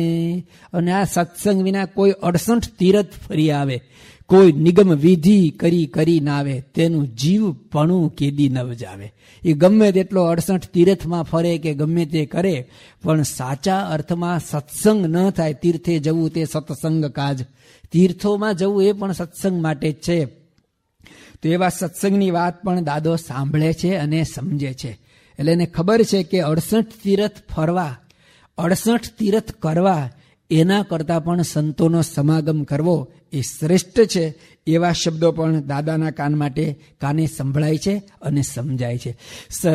અને આ સત્સંગ વિના કોઈ 68 તીરથ ફરી આવે, કોઈ નિગમ વિધિ કરી ના આવે, તેનું જીવપણું કેદી ન જાવે. એ ગમે તેટલો 68 તીર્થમાં ફરે કે ગમે તે કરે, પણ સાચા અર્થમાં સત્સંગ ન થાય. તીર્થે જવું તે સત્સંગ કાજ, તીર્થોમાં જવું એ પણ સત્સંગ માટે જ છે. તો એવા સત્સંગની વાત પણ દાદો સાંભળે છે અને સમજે છે. એટલે એને ખબર છે કે 68 તીર્થ ફરવા, 68 તીર્થ કરવા એના કરતાં પણ સંતોનો સમાગમ કરવો એ શ્રેષ્ઠ છે. એવા શબ્દો પણ દાદાના કાને સંભળાય છે અને સમજાય છે.